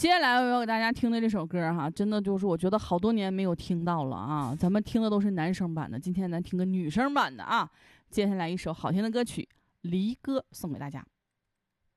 接下来我要给大家听的这首歌哈，真的就是我觉得好多年没有听到了啊。咱们听的都是男生版的，今天咱听个女生版的啊。接下来一首好听的歌曲《离歌》送给大家。